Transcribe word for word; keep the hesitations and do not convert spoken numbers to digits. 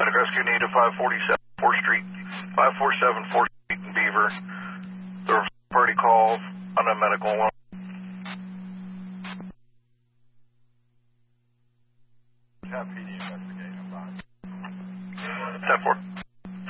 Paramedic rescue need to five forty-seven fourth Street, five forty-seven fourth Street in Beaver. The party call on a medical one. Have P D investigate. I'm fine. ten four.